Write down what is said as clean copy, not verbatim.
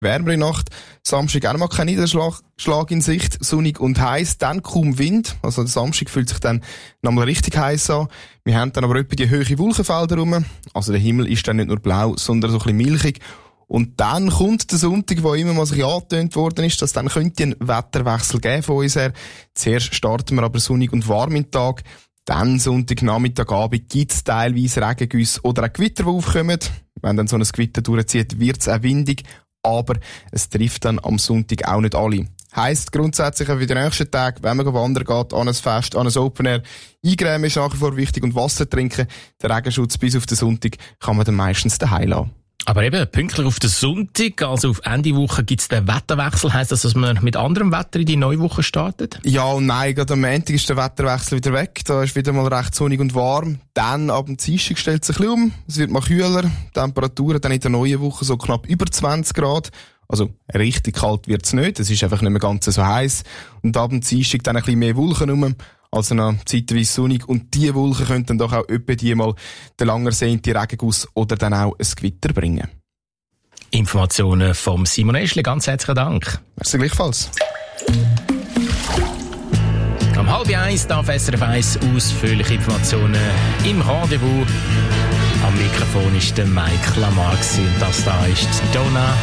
wärmere Nacht. Samstag auch noch mal kein Niederschlag in Sicht. Sonnig und heiß, dann kaum Wind. Also der Samstag fühlt sich dann nochmal richtig heiß an. Wir haben dann aber etwa die hohen Wolkenfelder rum. Also der Himmel ist dann nicht nur blau, sondern so ein bisschen milchig. Und dann kommt der Sonntag, wo immer mal sich angetönt worden ist, dass dann könnte ein Wetterwechsel geben von uns her. Zuerst starten wir aber sonnig und warm im Tag. Dann Sonntagnachmittagabend gibt es teilweise Regengüsse oder auch Gewitter, die aufkommen. Wenn dann so ein Gewitter durchzieht, wird es auch windig. Aber es trifft dann am Sonntag auch nicht alle. Heisst grundsätzlich auch für den nächsten Tag, wenn man wandern geht, an ein Fest, an ein Open Air, eingrämen ist nach wie vor wichtig und Wasser trinken. Der Regenschutz bis auf den Sonntag kann man dann meistens daheim lassen. Aber eben, pünktlich auf den Sonntag, also auf Ende Woche, gibt's den Wetterwechsel. Heisst das, dass man mit anderem Wetter in die neue Woche startet? Ja und nein, gerade am Montag ist der Wetterwechsel wieder weg. Da ist wieder mal recht sonnig und warm. Dann ab dem Dienstag stellt sich ein bisschen um. Es wird mal kühler. Temperaturen dann in der neuen Woche so knapp über 20 Grad. Also richtig kalt wird's nicht. Es ist einfach nicht mehr ganz so heiß. Und ab dem Dienstag dann ein bisschen mehr Wolken rum. Also noch zeitweise sonnig. Und diese Wolken können dann doch auch etwa die mal den lang ersehnten Regenguss oder dann auch ein Gewitter bringen. Informationen vom Simon Eschli. Ganz herzlichen Dank. Merci gleichfalls. Am 12:30 darf SRF 1 ausführliche Informationen im Rendezvous. Am Mikrofon ist der Mike Lamar und das da ist Donna